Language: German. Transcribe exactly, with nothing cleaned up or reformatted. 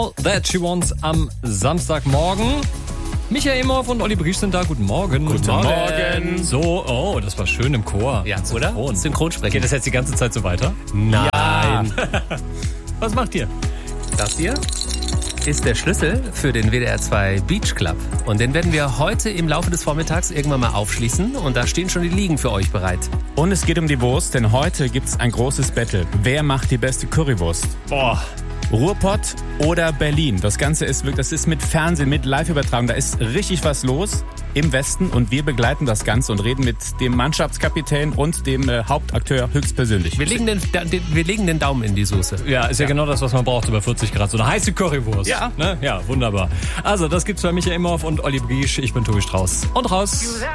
All That She Wants am Samstagmorgen. Michael Imhoff und Olli Briesch sind da. Guten Morgen. Guten Morgen. So, oh, das war schön im Chor. Ja, oder? Synchron. Synchronsprechen. Geht das jetzt die ganze Zeit so weiter? Nein. Ja. Was macht ihr? Das hier ist der Schlüssel für den W D R zwei Beach Club. Und den werden wir heute im Laufe des Vormittags irgendwann mal aufschließen. Und da stehen schon die Liegen für euch bereit. Und es geht um die Wurst, denn heute gibt's ein großes Battle. Wer macht die beste Currywurst? Boah. Ruhrpott oder Berlin? Das Ganze ist wirklich, das ist mit Fernsehen, mit Live-Übertragung. Da ist richtig was los im Westen und wir begleiten das Ganze und reden mit dem Mannschaftskapitän und dem äh, Hauptakteur höchstpersönlich. Wir legen den, den, wir legen den Daumen in die Soße. Ja, ist ja, ja genau das, was man braucht, über vierzig Grad. So eine heiße Currywurst. Ja. Ne? Ja, wunderbar. Also, das gibt's bei Michael Imhoff und Olli Briesch. Ich bin Tobi Strauß. Und raus.